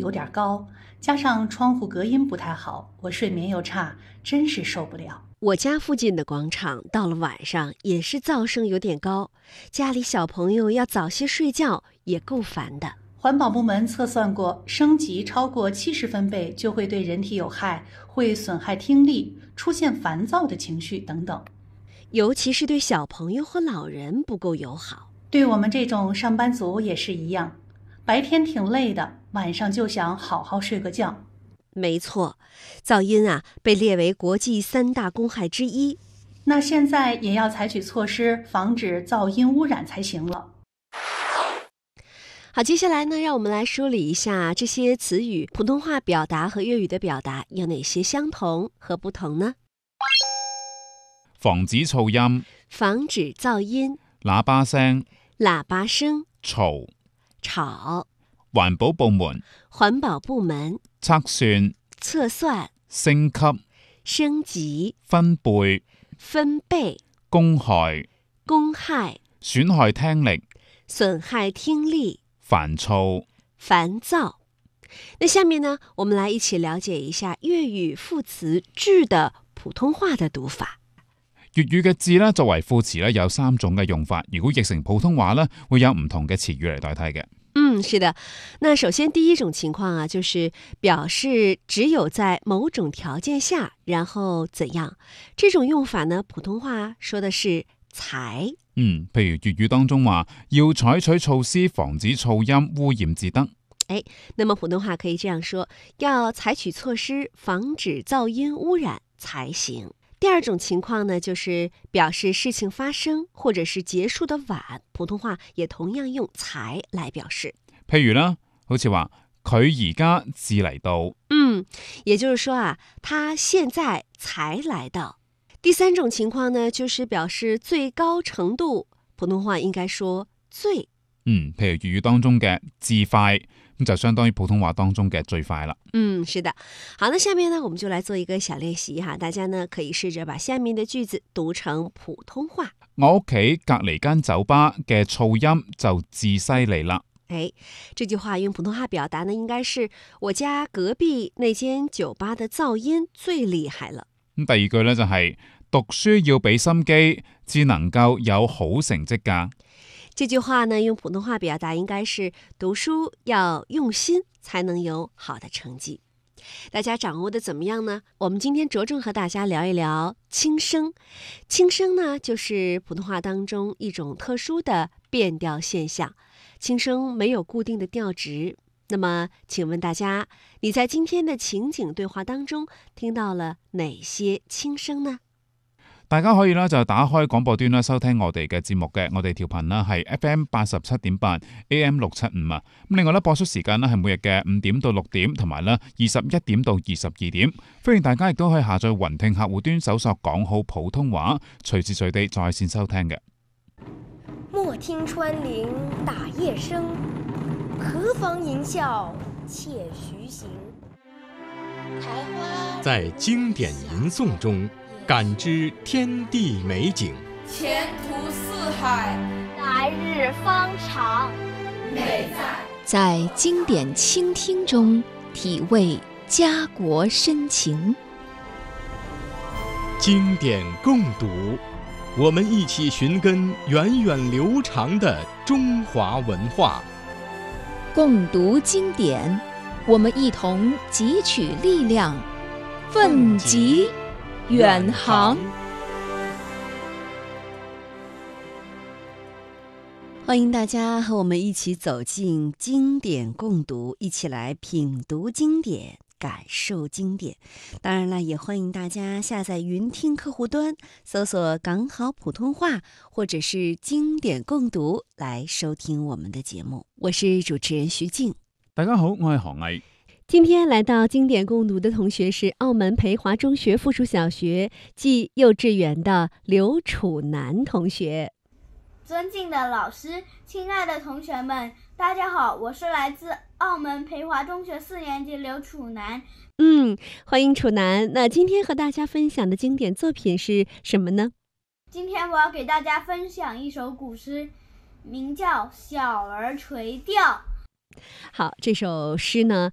有点高，加上窗户隔音不太好，我睡眠又差，真是受不了。 我家附近的广场到了晚上也是噪声有点高，家里小朋友要早些睡觉也够烦的。 环保部门测算过，升级超过70分贝就会对人体有害，会损害听力，出现烦躁的情绪等等。 尤其是对小朋友和老人不够友好。 对我们这种上班族也是一样，白天挺累的，晚上就想好好睡个觉。 没错，噪音被列为国际3大公害之一。 那现在也要采取措施，防止噪音污染才行了。 好，接下来呢，让我们来梳理一下这些词语，普通话表达和粤语的表达有哪些相同和不同呢？ 防止噪音， 防止噪音， 喇叭聲， 喇叭聲， 嘈， 吵， 環保部門， 環保部門， 測算， 測算， 升級， 升級， 分貝， 分貝， 公害， 公害， 損害聽力， 損害聽力， 煩躁， 煩躁。那下面呢，我們來一起了解一下粵語副詞字的普通話的讀法。 粵語嘅字咧，作為副詞咧，有3種嘅用法。如果譯成普通話咧，會有唔同嘅詞語嚟代替嘅。 是的。那首先第一種情況就是表示只有在某種條件下，然後怎樣。這種用法呢，普通話說的是才。 譬如粵語當中話要採取措施防止噪音污染至得。 那麼普通話可以這樣說，要採取措施防止噪音污染才行。第二種情況呢，就是表示事情發生或者是結束的晚，普通話也同樣用才來表示。 譬如啦，好似話佢而家至嚟到。 也就是說他現在才來到。第三種情況呢，就是表示最高程度，普通話應該說最。 譬如粵語當中嘅至快，咁就相當於普通話當中嘅最快啦。 是的。好，那下面呢，我們就來做一個小練習哈，大家呢可以試着把下面的句子讀成普通話。 我屋企隔離間酒吧嘅噪音就至犀利啦。 這句話用普通話表達呢，應該是我家隔壁那間酒吧的噪音最厲害了。 咁第二句呢，就係讀書要俾心機，至能夠有好成績㗎。 這句話呢，用普通話表達應該是讀書要用心，才能有好的成績。大家掌握的怎麼樣呢？我們今天着重和大家聊一聊輕聲。輕聲呢，就是普通話當中一種特殊的變調現象。輕聲沒有固定的調值。那麼請問大家，你在今天的情景對話當中聽到了哪些輕聲呢？ 大家可以就打開廣播端啦，收聽我哋嘅節目嘅。我哋調頻啦係 FM 87.8 AM 675咁另外播出時間係每日嘅5點到6點，同埋21點到22點。歡迎大家亦都可以下載雲聽客戶端搜索講好普通話，隨時隨地在線收聽嘅。 莫聽穿林打葉聲，何妨吟嘯且徐行。 在經典吟誦中感知天地美景， 前途似海， 來日方長。 美在經典傾聽中體味家國深情。 經典共讀，我們一起尋根源遠流長的中華文化。 共讀經典，我們一同汲取力量，奮楫遠航。 歡迎大家和我們一起走進經典共讀，一起來品讀經典，感受經典。當然了，也歡迎大家下載雲聽客戶端，搜索港好普通話或者是經典共讀來收聽我們的節目。我是主持人徐靜。 大家好，我係何毅。 今天來到經典共讀的同學是澳門培華中學附屬小學暨幼稚園的劉楚楠同學。 尊敬的老師，親愛的同學們，大家好，我是來自澳門培華中學4年級劉楚楠。 歡迎楚楠。那今天和大家分享的經典作品是什麼呢？ 今天我要給大家分享一首古詩，名叫《小兒垂釣》。 好，這首詩呢